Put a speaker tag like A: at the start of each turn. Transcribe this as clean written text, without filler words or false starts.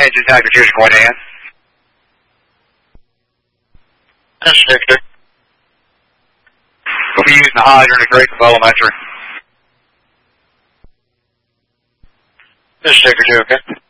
A: Engine type diffuser going in.
B: This is Victor.
A: We'll be using the hydrant at Great Elementary.
B: This is Victor, okay?